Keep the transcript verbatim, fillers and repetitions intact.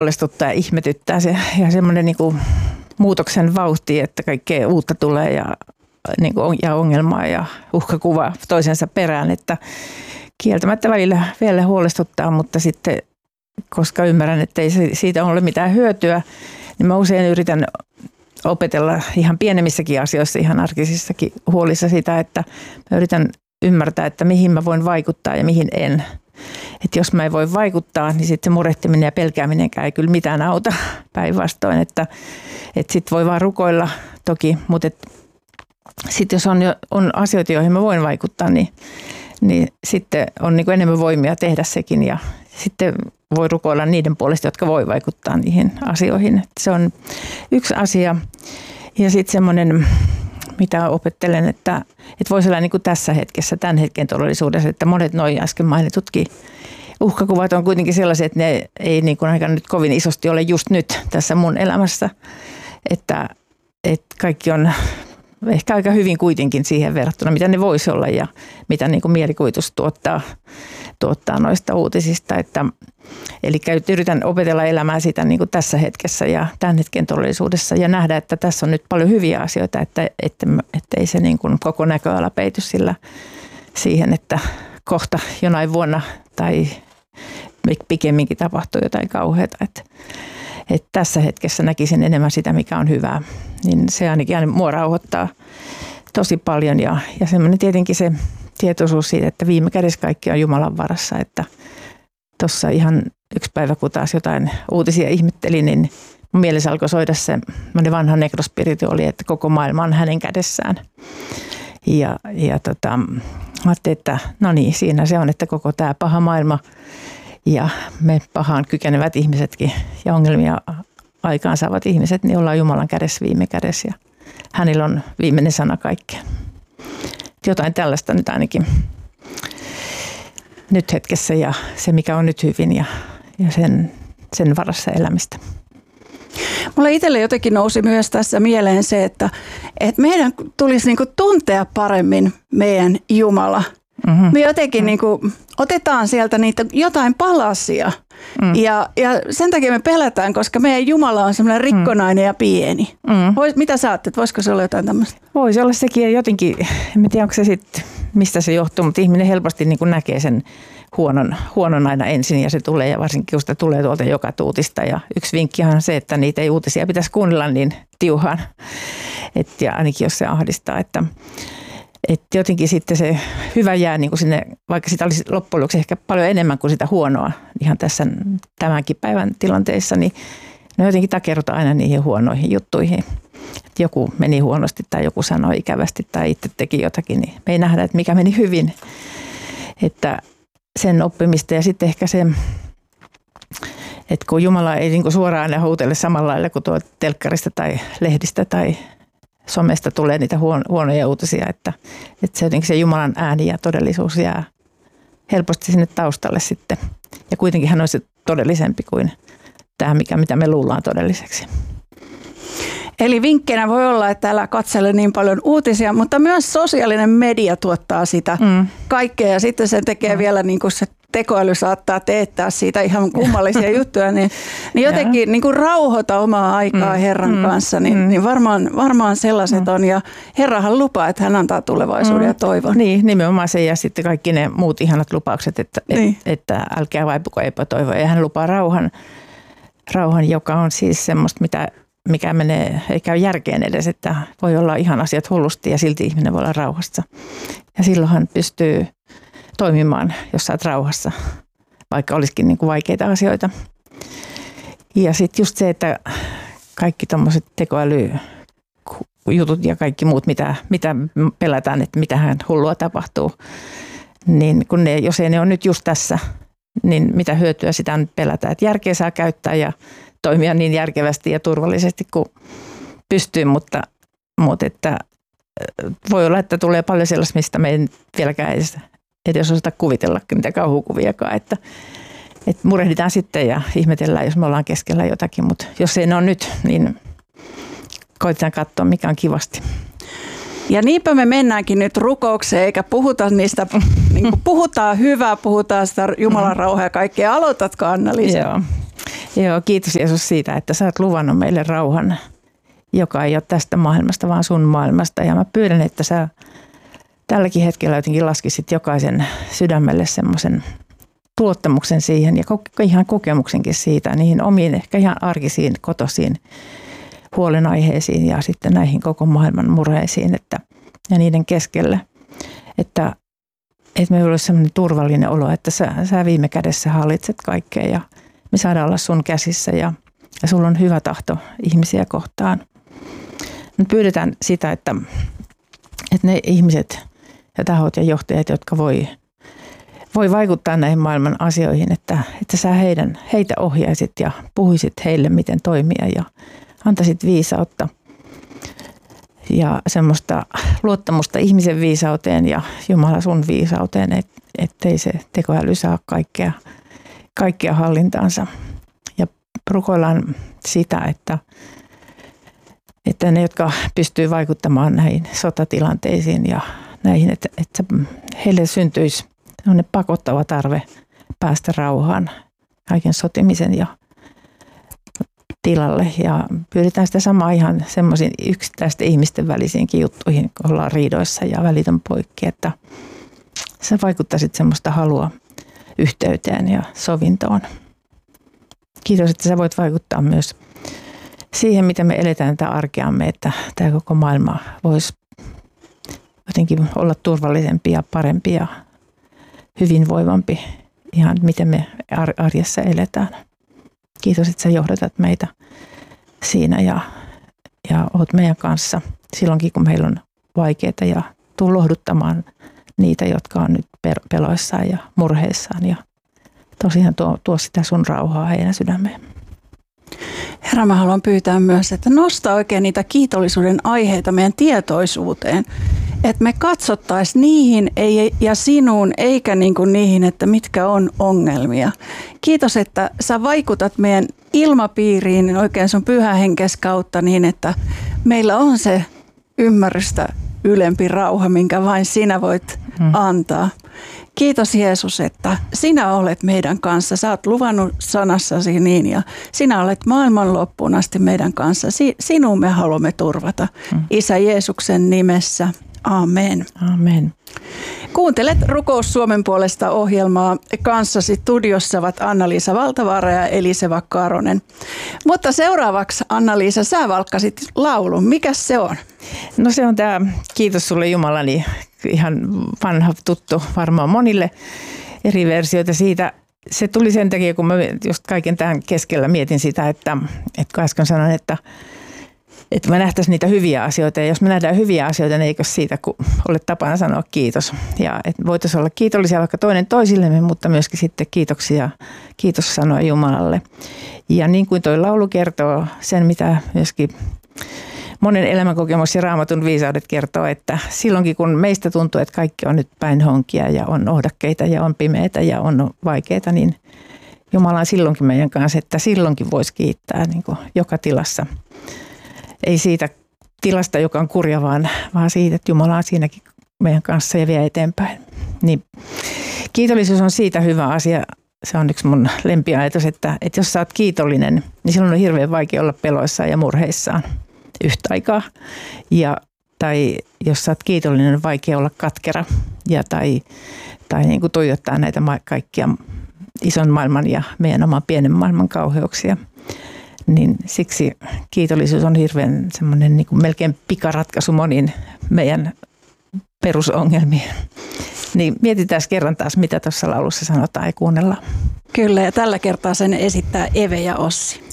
huolestuttaa ja ihmetyttää se ja semmoinen niin kuin muutoksen vauhti, että kaikkea uutta tulee ja, niin kuin, ja ongelmaa ja uhkakuvaa toisensa perään, että kieltämättä välillä vielä huolestuttaa, mutta sitten koska ymmärrän, että ei siitä ole mitään hyötyä, niin mä usein yritän opetella ihan pienemmissäkin asioissa, ihan arkisissakin huolissa sitä, että mä yritän ymmärtää, että mihin mä voin vaikuttaa ja mihin en. Että jos mä en voi vaikuttaa, niin sitten se murehtiminen ja pelkääminenkään ei kyllä mitään auta päinvastoin, että, että sitten voi vaan rukoilla toki, mutta sitten jos on, jo, on asioita, joihin mä voin vaikuttaa, niin, niin sitten on niin kuin enemmän voimia tehdä sekin ja sitten voi rukoilla niiden puolesta, jotka voi vaikuttaa niihin asioihin. Että se on yksi asia ja sitten semmoinen, mitä opettelen, että, että voisi olla niin kuin tässä hetkessä, tämän hetken todellisuudessa, että monet noin äsken mainitutkin uhkakuvat on kuitenkin sellaisia, että ne ei niin kuin aika nyt kovin isosti ole just nyt tässä mun elämässä, että, että kaikki on ehkä aika hyvin kuitenkin siihen verrattuna, mitä ne voisi olla ja mitä niin kuin mielikuvitus tuottaa, tuottaa noista uutisista. Että, eli yritän opetella elämää sitä niin kuin tässä hetkessä ja tämän hetken todellisuudessa ja nähdä, että tässä on nyt paljon hyviä asioita, että, että, että ei se niin kuin koko näköala peity sillä siihen, että kohta jonain vuonna tai pikemminkin tapahtuu jotain kauheata. Että, että tässä hetkessä näkisin enemmän sitä, mikä on hyvää. Niin se ainakin aina mua rauhoittaa tosi paljon ja, ja semmoinen tietenkin se tietoisuus siitä, että viime kädessä kaikki on Jumalan varassa. Että tuossa ihan yksi päivä, kun taas jotain uutisia ihmettelin, niin mun mielessä alkoi soida se vanha nekrospirituaali, että koko maailma on hänen kädessään. Ja, ja tota, ajattelin, että no niin, siinä se on, että koko tämä paha maailma ja me pahaan kykenevät ihmisetkin ja ongelmia aikaansaavat ihmiset, niin ollaan Jumalan kädessä viime kädessä ja hänellä on viimeinen sana kaikkeen. Jotain tällaista nyt ainakin nyt hetkessä ja se, mikä on nyt hyvin ja, ja sen, sen varassa elämistä. Mulle itselle jotenkin nousi myös tässä mieleen se, että, että meidän tulisi niinku tuntea paremmin meidän Jumala. Mm-hmm. Me jotenkin niinku otetaan sieltä niitä jotain palasia mm. ja, ja sen takia me pelätään, koska meidän Jumala on semmoinen rikkonainen mm. ja pieni. Mm. Vois, mitä sä ajattelet? Voisiko se olla jotain tämmöistä? Voisi olla sekin ja jotenkin, en tiedä onko se sitten, mistä se johtuu, mutta ihminen helposti niin kuin näkee sen huonon, huonon aina ensin ja se tulee ja varsinkin kun sitä tulee tuolta joka tuutista ja yksi vinkkihan on se, että niitä ei uutisia pitäisi kuunnella niin tiuhaan et, ja ainakin jos se ahdistaa, että Että jotenkin sitten se hyvä jää niin kuin sinne, vaikka sitä olisi loppujen lopuksi ehkä paljon enemmän kuin sitä huonoa ihan tässä tämänkin päivän tilanteessa, niin ne jotenkin takerrutaan aina niihin huonoihin juttuihin. Että joku meni huonosti tai joku sanoi ikävästi tai itse teki jotakin, niin me ei nähdä, että mikä meni hyvin. Että sen oppimista ja sitten ehkä se, että kun Jumala ei niin kuin suoraan aina huutele samalla lailla kuin tuo telkkarista tai lehdistä tai somesta tulee niitä huonoja uutisia, että, että se jotenkin se Jumalan ääni ja todellisuus jää helposti sinne taustalle sitten. Ja kuitenkin hän olisi todellisempi kuin tämä, mikä, mitä me luullaan todelliseksi. Eli vinkkeinä voi olla, että älä katsele niin paljon uutisia, mutta myös sosiaalinen media tuottaa sitä mm. kaikkea ja sitten se tekee mm. vielä niin kuin se tekoäly saattaa teettää siitä ihan kummallisia juttuja, niin, niin jotenkin niin kuin rauhoita omaa aikaa mm. Herran mm. kanssa, niin, mm. niin varmaan, varmaan sellaiset mm. on. Ja Herrahan lupaa, että hän antaa tulevaisuuden mm. ja toivon. Niin, nimenomaan se ja sitten kaikki ne muut ihanat lupaukset, että, niin. et, että älkää vaipuko epätoivoa. Ja hän lupaa rauhan, rauhan, joka on siis semmoista, mitä, mikä menee, ei käy järkeen edes, että voi olla ihan asiat hullusti ja silti ihminen voi olla rauhassa. Ja silloin hän pystyy toimimaan, jos sä oot rauhassa, vaikka olisikin niin kuin vaikeita asioita. Ja sitten just se, että kaikki tommoset tekoälyjutut ja kaikki muut, mitä, mitä pelätään, että mitähän hullua tapahtuu, niin kun ne, jos ei ne ole nyt just tässä, niin mitä hyötyä sitä on pelätä. Että järkeä saa käyttää ja toimia niin järkevästi ja turvallisesti kuin pystyy, mutta, mutta että voi olla, että tulee paljon sellaista, mistä me ei vieläkään edes edes osata kuvitellakin, mitä kauhukuviakaan, että, että murehditaan sitten ja ihmetellään, jos me ollaan keskellä jotakin, mutta jos ei ne ole nyt, niin koitetaan katsoa, mikä on kivasti. Ja niinpä me mennäänkin nyt rukoukseen, eikä puhuta niistä, niin kuin puhutaan hyvää, puhutaan sitä Jumalan rauhaa ja kaikkea. Aloitatko, Anna-Liisa? Joo. Joo, kiitos Jeesus siitä, että sä oot luvannut meille rauhan, joka ei ole tästä maailmasta, vaan sun maailmasta. Ja mä pyydän, että sä tälläkin hetkellä jotenkin laskisit jokaisen sydämelle semmoisen luottamuksen siihen ja ihan kokemuksenkin siitä, niihin omiin ehkä ihan arkisiin, kotosiin huolenaiheisiin ja sitten näihin koko maailman murheisiin että, ja niiden keskellä, että, että me olisi sellainen turvallinen olo, että sä, sä viime kädessä hallitset kaikkea ja me saadaan olla sun käsissä ja, ja sulla on hyvä tahto ihmisiä kohtaan. Nyt pyydetään sitä, että, että ne ihmiset ja tahot ja johtajat, jotka voi, voi vaikuttaa näihin maailman asioihin, että, että sä heidän, heitä ohjaisit ja puhuisit heille, miten toimia ja antaisit viisautta ja semmoista luottamusta ihmisen viisauteen ja Jumala sun viisauteen, et, ettei se tekoäly saa kaikkea, kaikkea hallintaansa. Ja rukoillaan sitä, että, että ne, jotka pystyy vaikuttamaan näihin sotatilanteisiin ja näihin, että, että heille syntyisi pakottava tarve päästä rauhaan kaiken sotimisen ja tilalle ja pyydetään sitä samaa ihan semmoisiin yksittäisten ihmisten välisiinkin juttuihin, kun ollaan riidoissa ja välitön poikki, että sä vaikuttaisit semmoista halua yhteyteen ja sovintoon. Kiitos, että sä voit vaikuttaa myös siihen, miten me eletään tätä arkeamme, että tämä koko maailma voisi jotenkin olla turvallisempi ja parempi ja hyvinvoivampi ihan miten me arjessa eletään. Kiitos, että sä johdatat meitä siinä ja, ja oot meidän kanssa silloinkin, kun meillä on vaikeaa ja tuu lohduttamaan niitä, jotka on nyt peloissaan ja murheissaan ja tosiaan tuo, tuo sitä sun rauhaa heidän sydämeen. Herra, mä haluan pyytää myös, että nosta oikein niitä kiitollisuuden aiheita meidän tietoisuuteen, että me katsottaisiin niihin ei, ja sinuun eikä niin kuin niihin, että mitkä on ongelmia. Kiitos, että sä vaikutat meidän ilmapiiriin oikein sun pyhä henkes kautta niin, että meillä on se ymmärrystä ylempi rauha, minkä vain sinä voit hmm. antaa. Kiitos Jeesus, että sinä olet meidän kanssa. Sä oot luvannut sanassasi niin ja sinä olet maailman loppuun asti meidän kanssa. Sinun me haluamme turvata. Hmm. Isä Jeesuksen nimessä. Amen. Amen. Kuuntelet Rukous Suomen puolesta -ohjelmaa. Kanssasi studiossa ovat Anna-Liisa Valtavaara ja Eliseva Karonen. Mutta seuraavaksi, Anna-Liisa, sä valkkasit laulun. Mikäs se on? No se on tämä Kiitos sulle Jumalani, ihan vanha tuttu varmaan monille, eri versioita siitä. Se tuli sen takia, kun mä just kaiken tähän keskellä mietin sitä, että, että äsken sanoin, että Että me nähtäisiin niitä hyviä asioita ja jos me nähdään hyviä asioita, niin eikö siitä kun ole tapana sanoa kiitos. Ja että voitaisiin olla kiitollisia vaikka toinen toisillemme, mutta myöskin sitten kiitoksia, kiitos sanoa Jumalalle. Ja niin kuin toi laulu kertoo sen, mitä myöskin monen elämänkokemus ja Raamatun viisaudet kertoo, että silloinkin kun meistä tuntuu, että kaikki on nyt päin honkia ja on ohdakkeita ja on pimeitä ja on vaikeita, niin Jumala on silloinkin meidän kanssa, että silloinkin voisi kiittää niin kuin joka tilassa. Ei siitä tilasta, joka on kurja, vaan, vaan siitä, että Jumala on siinäkin meidän kanssa ja vie eteenpäin. Niin, kiitollisuus on siitä hyvä asia. Se on yksi mun lempiajatus, että, että jos sä oot kiitollinen, niin silloin on hirveän vaikea olla peloissaan ja murheissaan yhtä aikaa. Ja, tai jos sä oot kiitollinen, on vaikea olla katkera ja tai, tai niin kuin tuijottaa näitä kaikkia ison maailman ja meidän oman pienen maailman kauheuksia. Niin siksi kiitollisuus on hirveän semmoinen niin kuin melkein pikaratkaisu moniin meidän perusongelmiin. Niin mietitään kerran taas, mitä tuossa laulussa sanotaan ja kuunnellaan. Kyllä, ja tällä kertaa sen esittää Eve ja Ossi.